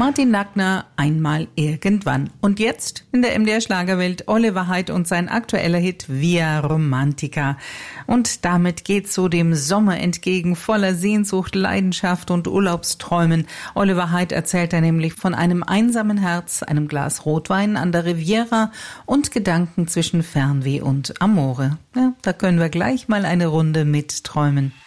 Martin Nackner, Einmal irgendwann. Und jetzt in der MDR Schlagerwelt Oliver Heydt und sein aktueller Hit Via Romantica. Und damit geht's so dem Sommer entgegen, voller Sehnsucht, Leidenschaft und Urlaubsträumen. Oliver Heydt erzählt da nämlich von einem einsamen Herz, einem Glas Rotwein an der Riviera und Gedanken zwischen Fernweh und Amore. Ja, da können wir gleich mal eine Runde mitträumen.